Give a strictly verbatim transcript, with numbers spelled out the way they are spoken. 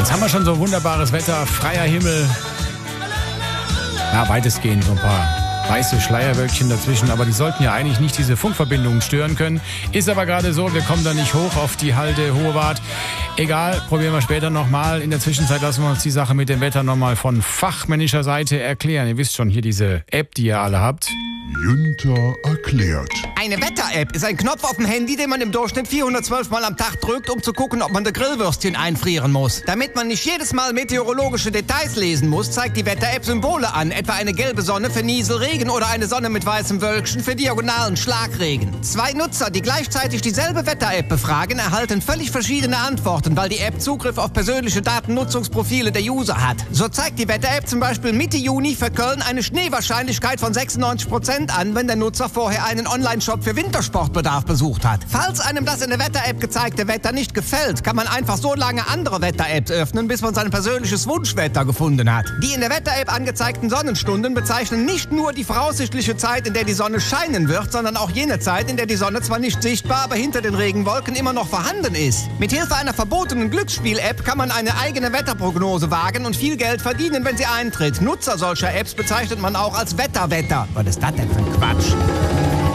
Jetzt haben wir schon so wunderbares Wetter, freier Himmel. Ja, weitestgehend so ein paar weiße Schleierwölkchen dazwischen, aber die sollten ja eigentlich nicht diese Funkverbindungen stören können. Ist aber gerade so, wir kommen da nicht hoch auf die Halde Hohewart. Egal, probieren wir später nochmal. In der Zwischenzeit lassen wir uns die Sache mit dem Wetter nochmal von fachmännischer Seite erklären. Ihr wisst schon, hier diese App, die ihr alle habt. Jünter erklärt. Eine Wetter-App ist ein Knopf auf dem Handy, den man im Durchschnitt vierhundertzwölf Mal am Tag drückt, um zu gucken, ob man die Grillwürstchen einfrieren muss. Damit man nicht jedes Mal meteorologische Details lesen muss, zeigt die Wetter-App Symbole an, etwa eine gelbe Sonne für Nieselregen oder eine Sonne mit weißem Wölkchen für diagonalen Schlagregen. Zwei Nutzer, die gleichzeitig dieselbe Wetter-App befragen, erhalten völlig verschiedene Antworten, weil die App Zugriff auf persönliche Datennutzungsprofile der User hat. So zeigt die Wetter-App zum Beispiel Mitte Juni für Köln eine Schneewahrscheinlichkeit von sechsundneunzig Prozent an, wenn der Nutzer vorher einen Online-Shop für Wintersportbedarf besucht hat. Falls einem das in der Wetter-App gezeigte Wetter nicht gefällt, kann man einfach so lange andere Wetter-Apps öffnen, bis man sein persönliches Wunschwetter gefunden hat. Die in der Wetter-App angezeigten Sonnenstunden bezeichnen nicht nur die voraussichtliche Zeit, in der die Sonne scheinen wird, sondern auch jene Zeit, in der die Sonne zwar nicht sichtbar, aber hinter den Regenwolken immer noch vorhanden ist. Mithilfe einer verbotenen Glücksspiel-App kann man eine eigene Wetterprognose wagen und viel Geld verdienen, wenn sie eintritt. Nutzer solcher Apps bezeichnet man auch als Wetterwetter. Was ist das denn für ein Quatsch?